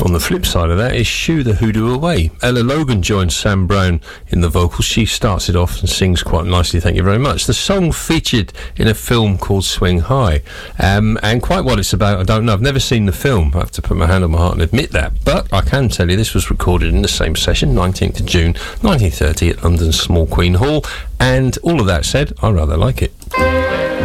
On the flip side of that is Shoo the Hoodoo Away. Ella Logan joins Sam Brown in the vocals. She starts it off and sings quite nicely, thank you very much. The song featured in a film called Swing High. And quite what it's about, I don't know. I've never seen the film. I have to put my hand on my heart and admit that. But I can tell you this was recorded in the same session, 19th of June 1930 at London's Small Queen Hall. And all of that said, I rather like it.